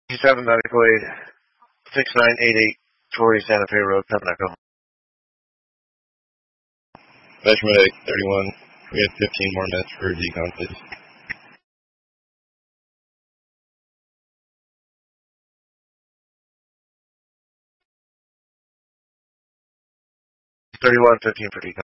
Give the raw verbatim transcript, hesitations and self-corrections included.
seven medical aid, six nine eight eight, forty Santa Fe Road, Pepinaco. Measurement eight thirty-one. We have fifteen more minutes for decon, please. thirty-one fifteen for decon.